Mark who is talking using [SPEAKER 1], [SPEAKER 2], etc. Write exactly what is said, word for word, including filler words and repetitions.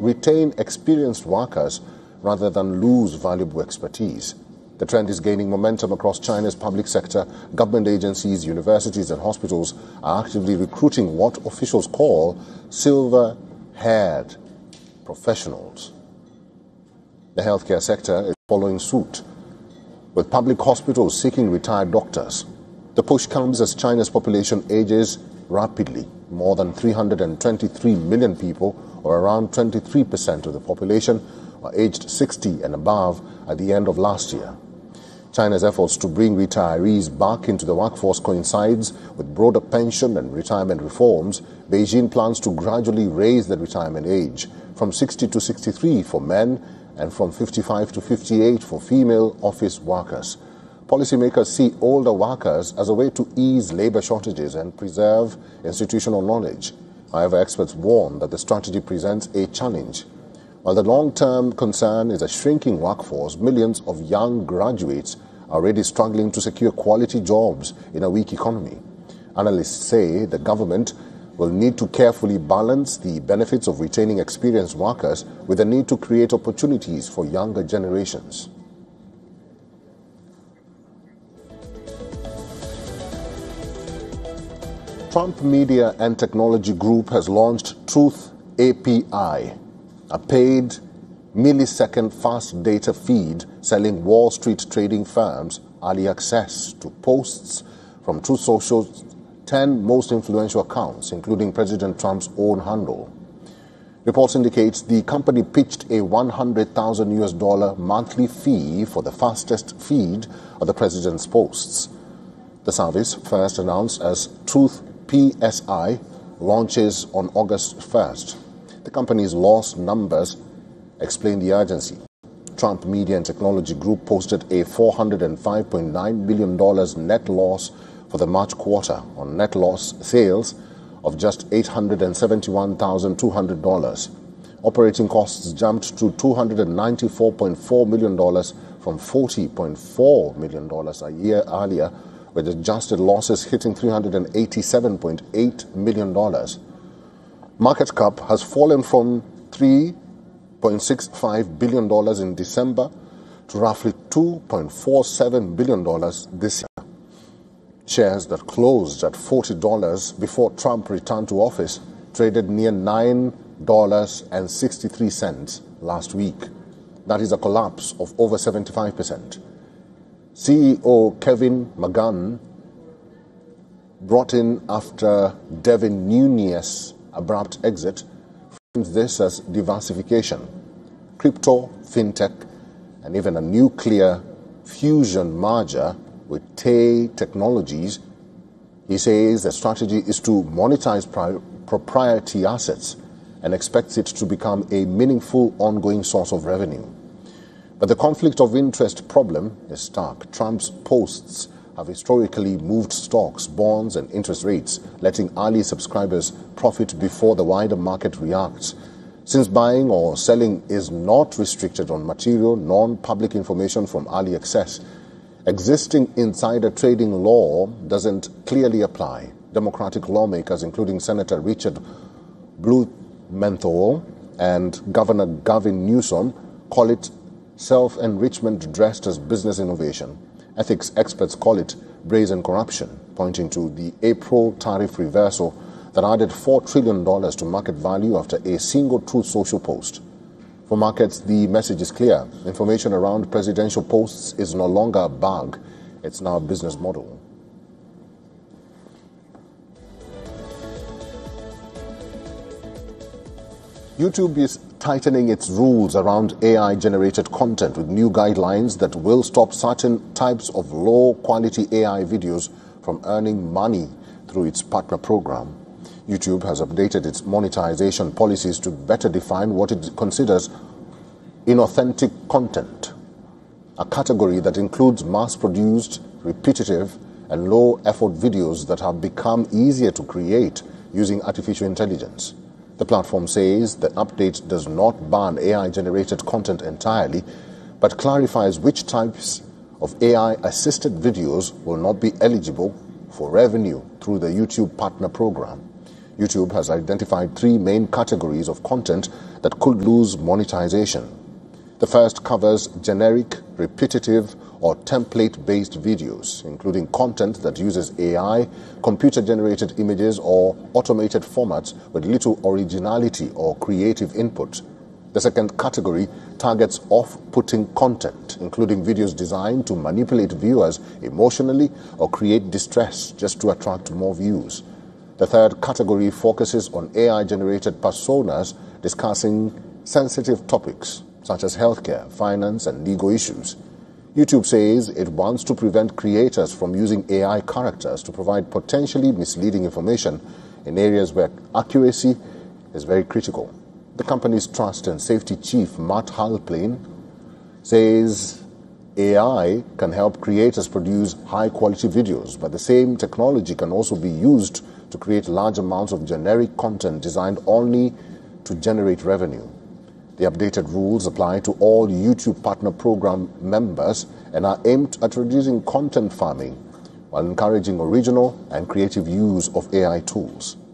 [SPEAKER 1] retain experienced workers rather than lose valuable expertise. The trend is gaining momentum across China's public sector. Government agencies, universities and hospitals are actively recruiting what officials call silver-haired professionals. The healthcare sector is following suit, with public hospitals seeking retired doctors. The push comes as China's population ages rapidly. More than three hundred twenty-three million people, or around twenty-three percent of the population, are aged sixty and above at the end of last year. China's efforts to bring retirees back into the workforce coincides with broader pension and retirement reforms. Beijing plans to gradually raise the retirement age from sixty to sixty-three for men and from fifty-five to fifty-eight for female office workers. Policymakers see older workers as a way to ease labor shortages and preserve institutional knowledge. However, experts warn that the strategy presents a challenge. While the long-term concern is a shrinking workforce, millions of young graduates are already struggling to secure quality jobs in a weak economy. Analysts say the government will need to carefully balance the benefits of retaining experienced workers with the need to create opportunities for younger generations. Trump Media and Technology Group has launched Truth A P I, a paid millisecond fast data feed selling Wall Street trading firms early access to posts from Truth Social's ten most influential accounts, including President Trump's own handle. Reports indicate the company pitched a one hundred thousand U S dollar monthly fee for the fastest feed of the president's posts. The service, first announced as Truth P S I, launches on August first. The company's loss numbers explain the urgency. Trump Media and Technology Group posted a four hundred five point nine billion dollars net loss for the March quarter on net loss sales of just eight hundred seventy-one thousand two hundred dollars. Operating costs jumped to two hundred ninety-four point four million dollars from forty point four million dollars a year earlier, with adjusted losses hitting three hundred eighty-seven point eight million dollars. Market cap has fallen from three point six five billion dollars in December to roughly two point four seven billion dollars this year. Shares that closed at forty dollars before Trump returned to office traded near nine dollars and sixty-three cents last week. That is a collapse of over seventy-five percent. C E O Kevin McGann, brought in after Devin Nunes' abrupt exit, frames this as diversification, crypto, fintech, and even a nuclear fusion merger with Tay Technologies. He says the strategy is to monetize pri- proprietary assets and expects it to become a meaningful ongoing source of revenue. But the conflict of interest problem is stark. Trump's posts have historically moved stocks, bonds, and interest rates, letting early subscribers profit before the wider market reacts. Since buying or selling is not restricted on material, non-public information from early access, existing insider trading law doesn't clearly apply. Democratic lawmakers, including Senator Richard Blumenthal and Governor Gavin Newsom, call it self-enrichment dressed as business innovation. Ethics experts call it brazen corruption, pointing to the April tariff reversal that added four trillion dollars to market value after a single Truth Social post. For markets, the message is clear. Information around presidential posts is no longer a bug. It's now a business model. YouTube is tightening its rules around A I-generated content with new guidelines that will stop certain types of low-quality A I videos from earning money through its partner program. YouTube has updated its monetization policies to better define what it considers inauthentic content, a category that includes mass-produced, repetitive, and low-effort videos that have become easier to create using artificial intelligence. The platform says the update does not ban A I-generated content entirely, but clarifies which types of A I-assisted videos will not be eligible for revenue through the YouTube Partner Program. YouTube has identified three main categories of content that could lose monetization. The first covers generic, repetitive, or template-based videos, including content that uses A I, computer-generated images, or automated formats with little originality or creative input. The second category targets off-putting content, including videos designed to manipulate viewers emotionally or create distress just to attract more views. The third category focuses on A I-generated personas discussing sensitive topics such as healthcare, finance, and legal issues. YouTube says it wants to prevent creators from using A I characters to provide potentially misleading information in areas where accuracy is very critical. The company's trust and safety chief, Matt Halpern, says A I can help creators produce high-quality videos, but the same technology can also be used to create large amounts of generic content designed only to generate revenue. The updated rules apply to all YouTube Partner Program members and are aimed at reducing content farming while encouraging original and creative use of A I tools.